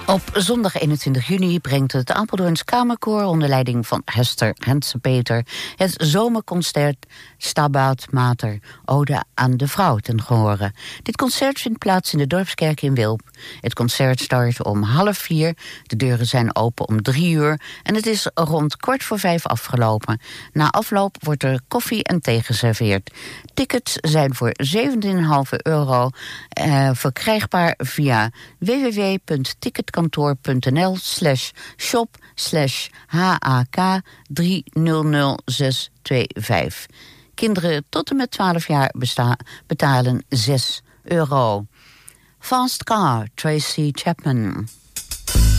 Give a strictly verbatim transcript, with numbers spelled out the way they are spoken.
Op zondag eenentwintig juni brengt het Apeldoorns Kamerkoor onder leiding van Hester Hense-Peter het zomerconcert Stabat Mater, Ode aan de Vrouw, ten gehore. Dit concert vindt plaats in de Dorpskerk in Wilp. Het concert start om half vier, de deuren zijn open om drie uur en het is rond kwart voor vijf afgelopen. Na afloop wordt er koffie en thee geserveerd. Tickets zijn voor zeventien komma vijf euro eh, verkrijgbaar via w w w punt ticketkantoor.nl slash shop slash hak drie nul nul zes twee vijf. Kinderen tot en met twaalf jaar besta- betalen zes euro. Fast Car, Tracy Chapman.